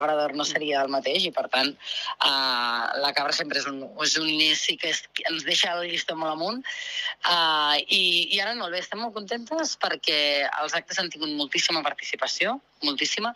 labrador no seria el mateix i, per tant, la cabra sempre és un inici que ens deixa el llistó molt amunt. I ara molt bé, estem molt contentes perquè els actes han tingut moltíssima participació, moltíssima.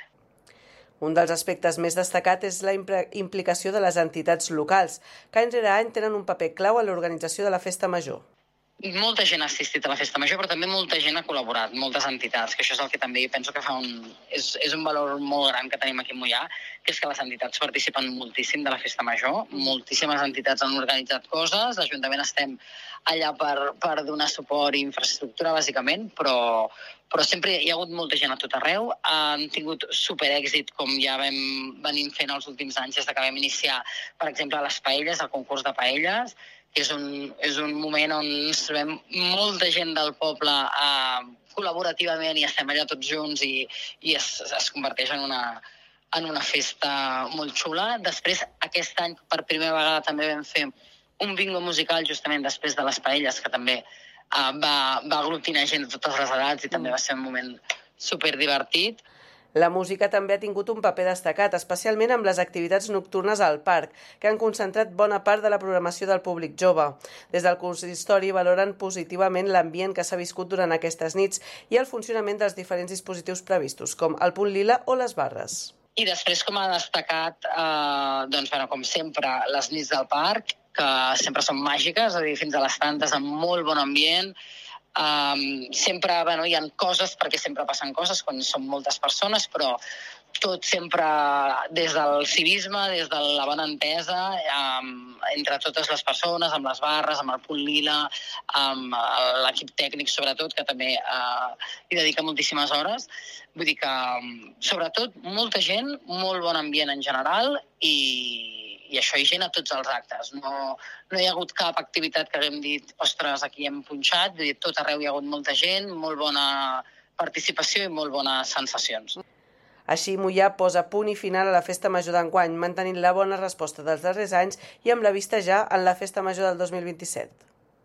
Un dels aspectes més destacats és la implicació de les entitats locals, que any rere any tenen un paper clau en l'organització de la Festa Major. Molta gent ha assistit a la Festa Major, però també molta gent ha col·laborat, moltes entitats, que això és el que també penso que és un valor molt gran que tenim aquí a Moià, que és que les entitats participen moltíssim de la Festa Major, moltíssimes entitats han organitzat coses, l'Ajuntament estem allà per donar suport i infraestructura, bàsicament, però sempre hi ha hagut molta gent a tot arreu, han tingut superèxit, com ja venim fent els últims anys des que vam iniciar, per exemple, les paelles, el concurs de paelles. És un moment on ens trobem molta gent del poble col·laborativament i estem allà tots junts i es converteix en una festa molt xula. Després, aquest any, per primera vegada, també vam fer un bingo musical justament després de les paelles, que també va aglutinar gent de totes les edats i també va ser un moment superdivertit. La música també ha tingut un paper destacat, especialment amb les activitats nocturnes al parc, que han concentrat bona part de la programació del públic jove. Des del consistori valoren positivament l'ambient que s'ha viscut durant aquestes nits i el funcionament dels diferents dispositius previstos, com el punt lila o les barres. I després, com ha destacat, com sempre, les nits del parc, que sempre són màgiques, és a dir, fins a les tantes, amb molt bon ambient. Sempre hi ha coses, perquè sempre passen coses quan són moltes persones, però tot sempre des del civisme, des de la bona entesa, entre totes les persones, amb les barres, amb el punt lila, amb l'equip tècnic, sobretot, que també hi dedica moltíssimes hores. Vull dir que, sobretot, molta gent, molt bon ambient en general i això hi gent a tots els actes. No hi ha hagut cap activitat que haguem dit, ostres, aquí hem punxat, vull dir, tot arreu hi ha hagut molta gent, molt bona participació i molt bones sensacions. Així, Moià posa punt i final a la Festa Major d'enguany, mantenint la bona resposta dels darrers anys i amb la vista ja en la Festa Major del 2027.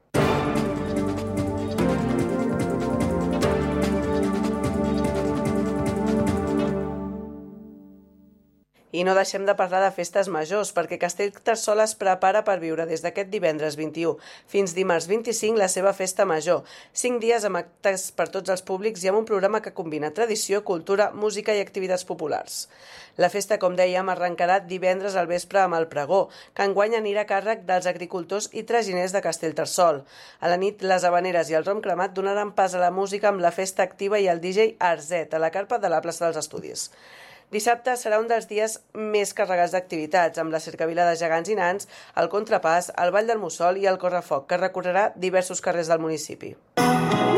I no deixem de parlar de festes majors, perquè Castellterçol es prepara per viure des d'aquest divendres 21 fins dimarts 25 la seva festa major. 5 dies amb actes per tots els públics i amb un programa que combina tradició, cultura, música i activitats populars. La festa, com dèiem, arrencarà divendres al vespre amb el pregó, que enguany anirà a càrrec dels agricultors i traginers de Castellterçol. A la nit, les habaneres i el rom cremat donaran pas a la música amb la festa activa i el DJ Arzet a la carpa de la plaça dels Estudis. Dissabte serà un dels dies més carregats d'activitats, amb la cercavila de gegants i nans, el contrapàs, el ball del mussol i el correfoc, que recorrerà diversos carrers del municipi.